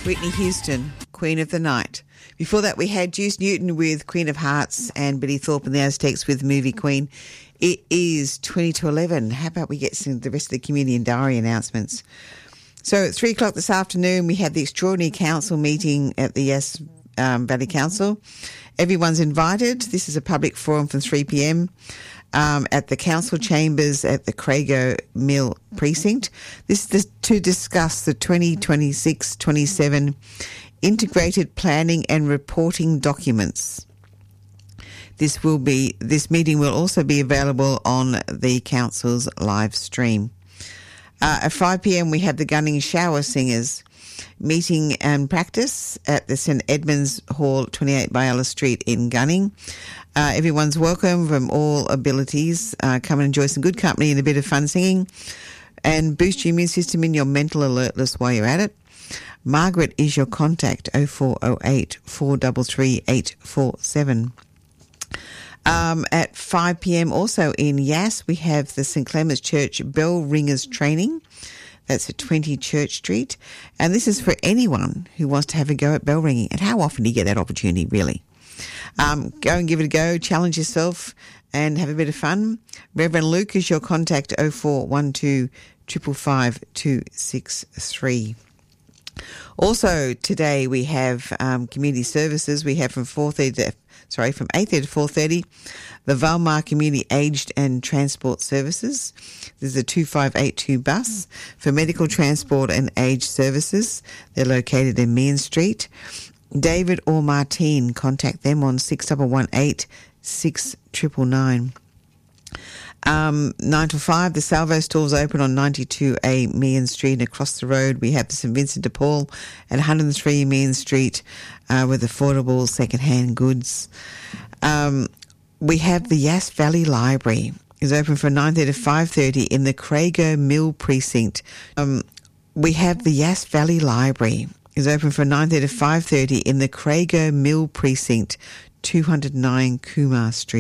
Whitney Houston, Queen of the Night. Before that, we had Juice Newton with Queen of Hearts and Billy Thorpe and the Aztecs with Movie Queen. It is 20 to 11. How about we get some the rest of the community and diary announcements? So at 3 o'clock this afternoon, we have the extraordinary council meeting at the Yass Valley Council. Everyone's invited. This is a public forum from 3 p.m. At the council chambers at the Crago Mill precinct. This is to discuss the 2026-27 integrated planning and reporting documents. This meeting will also be available on the council's live stream. At 5 p.m. we have the Gunning Shower Singers meeting and practice at the St Edmunds Hall, 28 Biala Street in Gunning. Everyone's welcome from all abilities. Come and enjoy some good company and a bit of fun singing and boost your immune system and your mental alertness while you're at it. Margaret is your contact, 0408 433 847. At 5 p.m. also in Yass, we have the St Clements Church Bell Ringers Training. That's at 20 Church Street. And this is for anyone who wants to have a go at bell ringing. And how often do you get that opportunity, really? Go and give it a go, challenge yourself and have a bit of fun. Reverend Luke is your contact, 0412 555 263. Also today we have community services. We have from 8:30 to 4:30, the Valmar Community Aged and Transport Services. This is a 2582 bus for medical transport and aged services. They're located in Meehan Street. David or Martine, contact them on 6118 6999. 9 to 5, the Salvo stores open on 92A Meehan Street, and across the road we have the St Vincent de Paul at 103 Meehan Street with affordable second-hand goods. We have the Yass Valley Library is open from 9:30 to 5:30 in the Crago Mill precinct. We have the Yass Valley Library is open from 9:30 to 5:30 in the Crago Mill precinct, 209 Kumar Street.